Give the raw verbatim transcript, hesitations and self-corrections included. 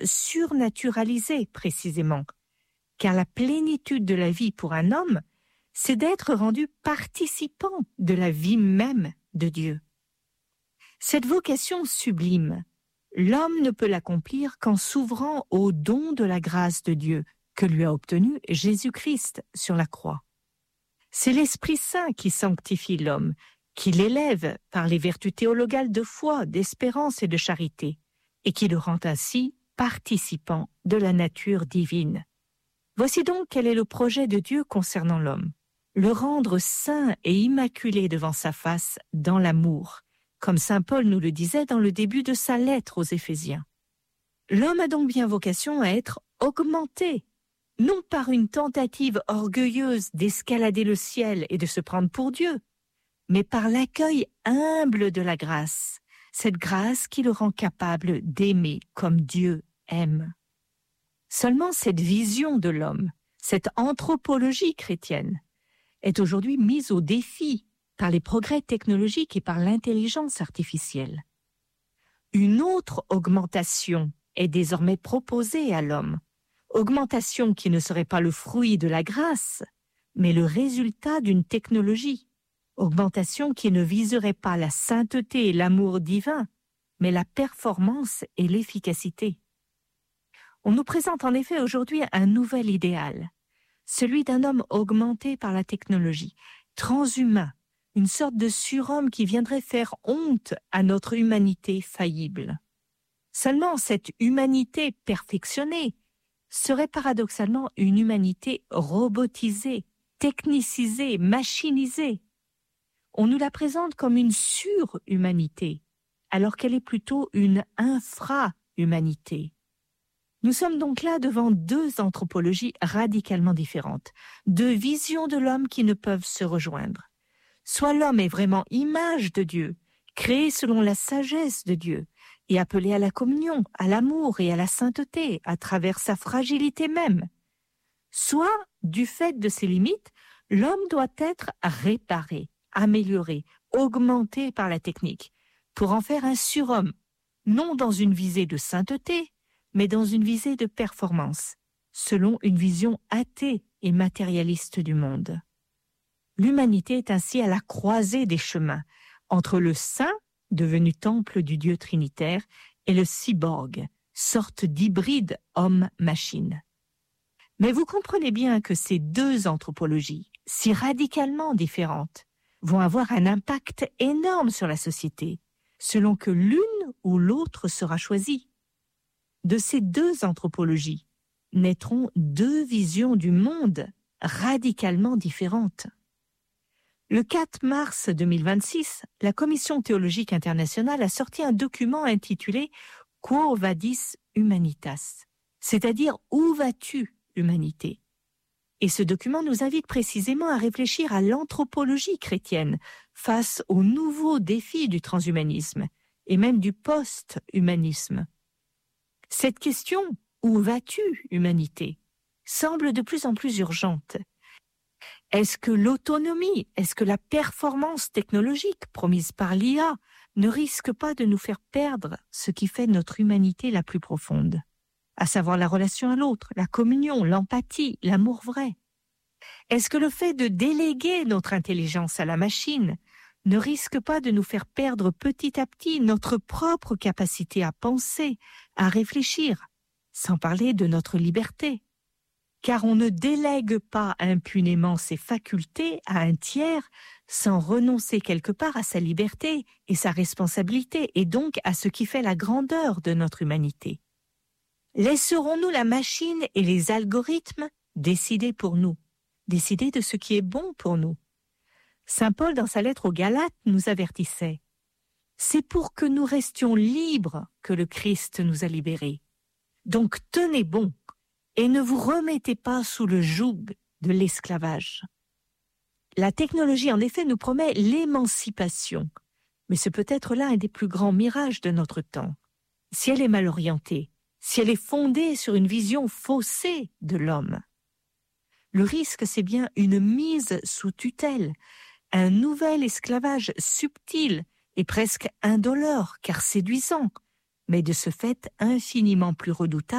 surnaturalisé précisément, car la plénitude de la vie pour un homme, c'est d'être rendu participant de la vie même de Dieu. Cette vocation sublime, l'homme ne peut l'accomplir qu'en s'ouvrant au don de la grâce de Dieu que lui a obtenu Jésus-Christ sur la croix. C'est l'Esprit Saint qui sanctifie l'homme, qui l'élève par les vertus théologales de foi, d'espérance et de charité, et qui le rend ainsi participant de la nature divine. Voici donc quel est le projet de Dieu concernant l'homme. Le rendre saint et immaculé devant sa face dans l'amour, comme saint Paul nous le disait dans le début de sa lettre aux Éphésiens. L'homme a donc bien vocation à être augmenté, non par une tentative orgueilleuse d'escalader le ciel et de se prendre pour Dieu, mais par l'accueil humble de la grâce, cette grâce qui le rend capable d'aimer comme Dieu aime. Seulement cette vision de l'homme, cette anthropologie chrétienne, est aujourd'hui mise au défi par les progrès technologiques et par l'intelligence artificielle. Une autre augmentation est désormais proposée à l'homme, augmentation qui ne serait pas le fruit de la grâce, mais le résultat d'une technologie, augmentation qui ne viserait pas la sainteté et l'amour divin, mais la performance et l'efficacité. On nous présente en effet aujourd'hui un nouvel idéal, celui d'un homme augmenté par la technologie, transhumain, une sorte de surhomme qui viendrait faire honte à notre humanité faillible. Seulement, cette humanité perfectionnée serait paradoxalement une humanité robotisée, technicisée, machinisée. On nous la présente comme une surhumanité, alors qu'elle est plutôt une infra-humanité. Nous sommes donc là devant deux anthropologies radicalement différentes, deux visions de l'homme qui ne peuvent se rejoindre. Soit l'homme est vraiment image de Dieu, créé selon la sagesse de Dieu, et appelé à la communion, à l'amour et à la sainteté, à travers sa fragilité même. Soit, du fait de ses limites, l'homme doit être réparé, amélioré, augmenté par la technique, pour en faire un surhomme, non dans une visée de sainteté, mais dans une visée de performance, selon une vision athée et matérialiste du monde. L'humanité est ainsi à la croisée des chemins, entre le saint, devenu temple du Dieu trinitaire, et le cyborg, sorte d'hybride homme-machine. Mais vous comprenez bien que ces deux anthropologies, si radicalement différentes, vont avoir un impact énorme sur la société, selon que l'une ou l'autre sera choisie. De ces deux anthropologies naîtront deux visions du monde radicalement différentes. Le quatre mars deux mille vingt-six, la Commission théologique internationale a sorti un document intitulé « Quo vadis humanitas », c'est-à-dire « Où vas-tu, humanité ?» Et ce document nous invite précisément à réfléchir à l'anthropologie chrétienne face aux nouveaux défis du transhumanisme et même du post-humanisme. Cette question « Où vas-tu, humanité ?» semble de plus en plus urgente. Est-ce que l'autonomie, est-ce que la performance technologique promise par l'I A ne risque pas de nous faire perdre ce qui fait notre humanité la plus profonde, à savoir la relation à l'autre, la communion, l'empathie, l'amour vrai? Est-ce que le fait de déléguer notre intelligence à la machine ne risque pas de nous faire perdre petit à petit notre propre capacité à penser, à réfléchir, sans parler de notre liberté? Car on ne délègue pas impunément ses facultés à un tiers sans renoncer quelque part à sa liberté et sa responsabilité, et donc à ce qui fait la grandeur de notre humanité. Laisserons-nous la machine et les algorithmes décider pour nous, décider de ce qui est bon pour nous? Saint Paul, dans sa lettre aux Galates, nous avertissait « C'est pour que nous restions libres que le Christ nous a libérés. Donc tenez bon et ne vous remettez pas sous le joug de l'esclavage. » La technologie, en effet, nous promet l'émancipation, mais c'est peut-être là un des plus grands mirages de notre temps. Si elle est mal orientée, si elle est fondée sur une vision faussée de l'homme, le risque, c'est bien une mise sous tutelle, un nouvel esclavage subtil et presque indolore, car séduisant, mais de ce fait infiniment plus redoutable